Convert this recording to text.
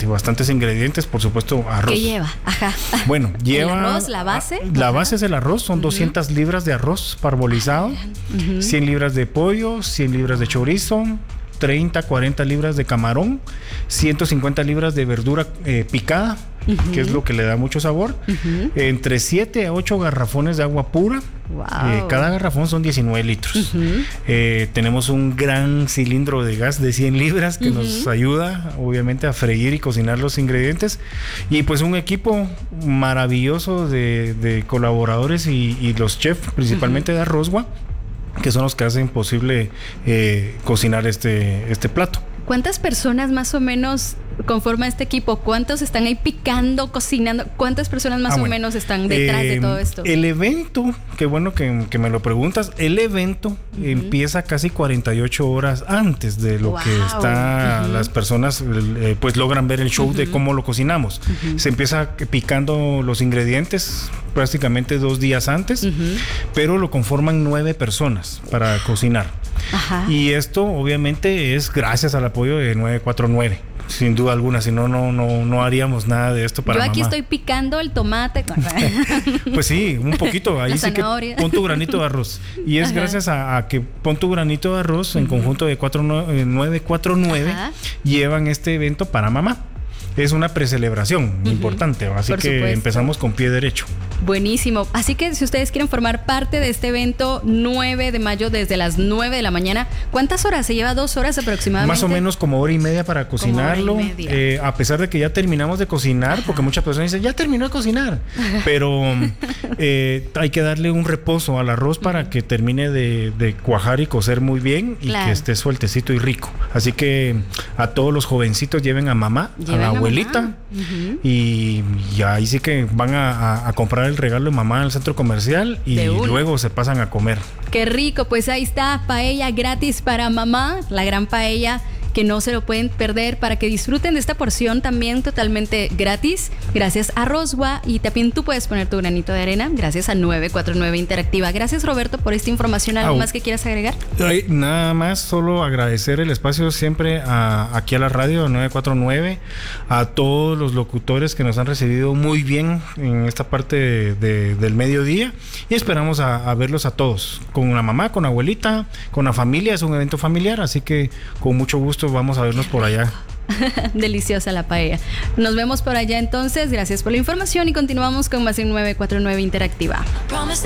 bastantes ingredientes, por supuesto, arroz. ¿Qué lleva? Ajá. Bueno, lleva... ¿El arroz, la base? La base es el arroz, son 200 libras de arroz parbolizado, 100 libras de pollo, 100 libras de chorizo, 30, 40 libras de camarón, 150 libras de verdura picada, que es lo que le da mucho sabor, entre 7 a 8 garrafones de agua pura. Wow. Cada garrafón son 19 litros. Tenemos un gran cilindro de gas de 100 libras que nos ayuda, obviamente, a freír y cocinar los ingredientes. Y pues un equipo maravilloso de colaboradores y los chefs, principalmente de Arrozwa, que son los que hacen posible cocinar este plato. ¿Cuántas personas más o menos conforman este equipo? ¿Cuántos están ahí picando, cocinando? ¿Cuántas personas más o menos están detrás de todo esto? El evento, qué bueno que me lo preguntas, el evento empieza casi 48 horas antes de lo que está las personas pues logran ver el show de cómo lo cocinamos. Se empieza picando los ingredientes prácticamente 2 días antes, pero lo conforman 9 personas para cocinar. Y esto obviamente es gracias al apoyo de 949. Sin duda alguna, si no, no haríamos nada de esto para Yo aquí mamá. estoy picando el tomate. Pues sí, un poquito. Ahí sí que pon tu granito de arroz. Y es gracias a que pon tu granito de arroz en conjunto de 949 llevan este evento para mamá. Es una precelebración importante, así que empezamos con pie derecho. Buenísimo. Así que si ustedes quieren formar parte de este evento 9 de mayo desde las 9 de la mañana, ¿cuántas horas? ¿Se lleva 2 horas aproximadamente? Más o menos como hora y media para cocinarlo. A pesar de que ya terminamos de cocinar, porque muchas personas dicen, ya terminó de cocinar. Pero hay que darle un reposo al arroz para que termine de cuajar y cocer muy bien y que esté sueltecito y rico. Así que a todos los jovencitos lleven a mamá, a la abuelita, y ahí sí que van a comprar el regalo de mamá en el centro comercial y luego se pasan a comer. Qué rico, pues ahí está, paella gratis para mamá, la gran paella que no se lo pueden perder, para que disfruten de esta porción también totalmente gratis, gracias a Arrozwa, y también tú puedes poner tu granito de arena gracias a 949 Interactiva. Gracias, Roberto, por esta información. ¿Algo más que quieras agregar? Nada más, solo agradecer el espacio siempre aquí a la radio 949, a todos los locutores que nos han recibido muy bien en esta parte del mediodía, y esperamos a verlos a todos, con la mamá, con la abuelita, con la familia. Es un evento familiar, así que con mucho gusto vamos a vernos por allá. Deliciosa la paella. Nos vemos por allá entonces. Gracias por la información y continuamos con más en 949 Interactiva.